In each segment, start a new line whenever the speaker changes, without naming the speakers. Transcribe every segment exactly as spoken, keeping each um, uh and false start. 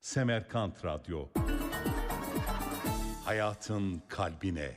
Semerkant Radyo. Hayatın kalbine.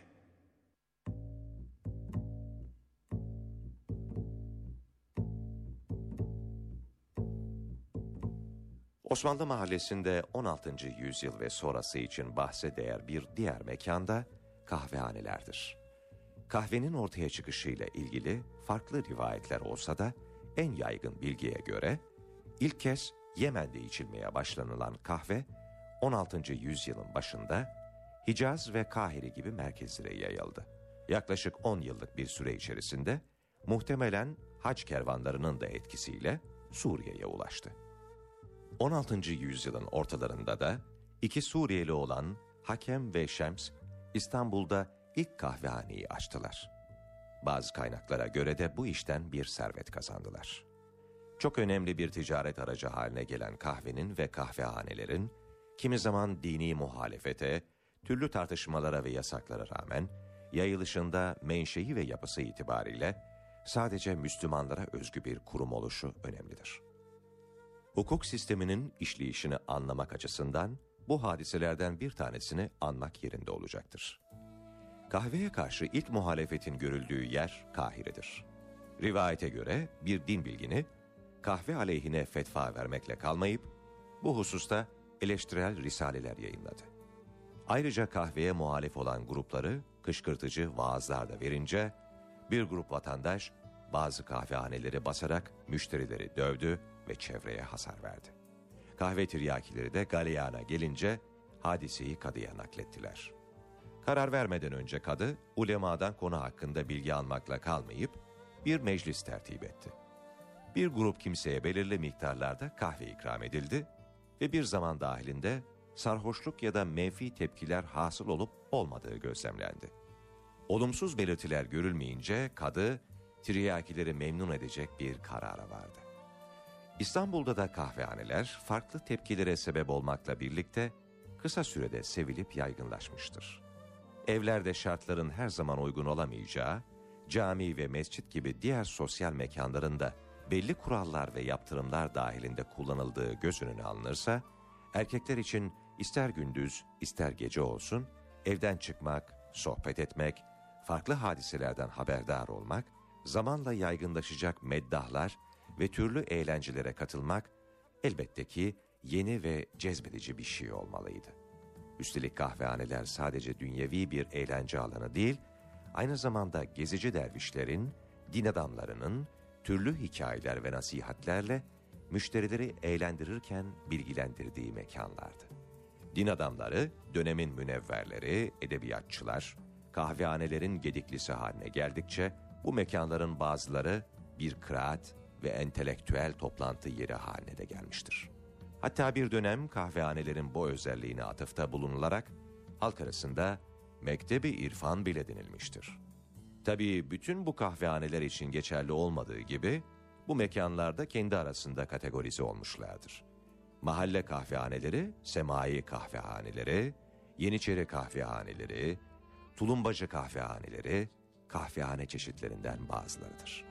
Osmanlı Mahallesi'nde on altıncı yüzyıl ve sonrası için bahse değer bir diğer mekanda kahvehanelerdir. Kahvenin ortaya çıkışıyla ilgili farklı rivayetler olsa da en yaygın bilgiye göre ilk kez Yemen'de içilmeye başlanılan kahve on altıncı yüzyılın başında Hicaz ve Kahire gibi merkezlere yayıldı. Yaklaşık on yıllık bir süre içerisinde muhtemelen hac kervanlarının da etkisiyle Suriye'ye ulaştı. on altıncı yüzyılın ortalarında da iki Suriyeli olan Hakem ve Şems İstanbul'da ilk kahvehaneyi açtılar. Bazı kaynaklara göre de bu işten bir servet kazandılar. Çok önemli bir ticaret aracı haline gelen kahvenin ve kahvehanelerin kimi zaman dini muhalefete, türlü tartışmalara ve yasaklara rağmen yayılışında menşei ve yapısı itibariyle sadece Müslümanlara özgü bir kurum oluşu önemlidir. Hukuk sisteminin işleyişini anlamak açısından bu hadiselerden bir tanesini anmak yerinde olacaktır. Kahveye karşı ilk muhalefetin görüldüğü yer Kahire'dir. Rivayete göre bir din bilgini kahve aleyhine fetva vermekle kalmayıp bu hususta eleştirel risaleler yayınladı. Ayrıca kahveye muhalif olan grupları kışkırtıcı vaazlar da verince bir grup vatandaş bazı kahvehaneleri basarak müşterileri dövdü ve çevreye hasar verdi. Kahve tiryakileri de galeyana gelince hadiseyi kadıya naklettiler. Karar vermeden önce kadı, ulemadan konu hakkında bilgi almakla kalmayıp bir meclis tertip etti. Bir grup kimseye belirli miktarlarda kahve ikram edildi ve bir zaman dahilinde sarhoşluk ya da menfi tepkiler hasıl olup olmadığı gözlemlendi. Olumsuz belirtiler görülmeyince kadı, tiryakileri memnun edecek bir karara vardı. İstanbul'da da kahvehaneler farklı tepkilere sebep olmakla birlikte kısa sürede sevilip yaygınlaşmıştır. Evlerde şartların her zaman uygun olamayacağı, cami ve mescit gibi diğer sosyal mekanlarında belli kurallar ve yaptırımlar dahilinde kullanıldığı göz önüne alınırsa, erkekler için ister gündüz ister gece olsun, evden çıkmak, sohbet etmek, farklı hadiselerden haberdar olmak, zamanla yaygınlaşacak meddahlar ve türlü eğlencelere katılmak elbette ki yeni ve cezbedici bir şey olmalıydı. Üstelik kahvehaneler sadece dünyevi bir eğlence alanı değil, aynı zamanda gezici dervişlerin, din adamlarının türlü hikayeler ve nasihatlerle müşterileri eğlendirirken bilgilendirdiği mekanlardı. Din adamları, dönemin münevverleri, edebiyatçılar, kahvehanelerin gediklisi haline geldikçe bu mekanların bazıları bir kıraat ve entelektüel toplantı yeri haline de gelmiştir. Hatta bir dönem kahvehanelerin bu özelliğine atıfta bulunularak halk arasında mektebi irfan bile denilmiştir. Tabii bütün bu kahvehaneler için geçerli olmadığı gibi bu mekanlarda kendi arasında kategorize olmuşlardır. Mahalle kahvehaneleri, semai kahvehaneleri, Yeniçeri kahvehaneleri, tulumbacı kahvehaneleri, kahvehane çeşitlerinden bazılarıdır.